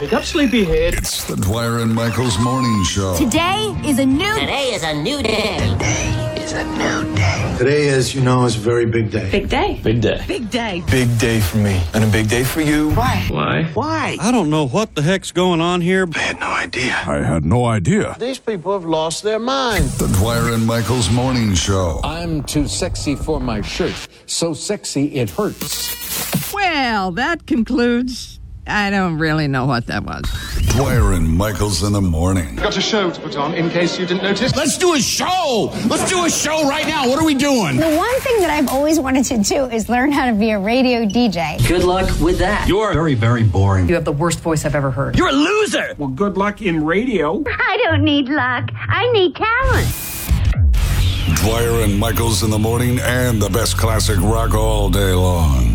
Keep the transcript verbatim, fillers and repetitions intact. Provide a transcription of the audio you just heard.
Wake up, sleepyhead. It's the Dwyer and Michaels Morning Show. Today is a new... Today is a new day. Today is a new day. Today, as you know, is a very big day. Big day. Big day. Big day. Big day for me. And a big day for you. Why? Why? Why? I don't know what the heck's going on here. I had no idea. I had no idea. These people have lost their minds. The Dwyer and Michaels Morning Show. I'm too sexy for my shirt. So sexy it hurts. Well, that concludes... I don't really know what that was. Dwyer and Michaels in the morning. Got a show to put on, in case you didn't notice. Let's do a show. Let's do a show right now. What are we doing? The one thing that I've always wanted to do is learn how to be a radio D J. Good luck with that. You're very, very boring. You have the worst voice I've ever heard. You're a loser. Well, good luck in radio. I don't need luck. I need talent. Dwyer and Michaels in the morning and the best classic rock all day long.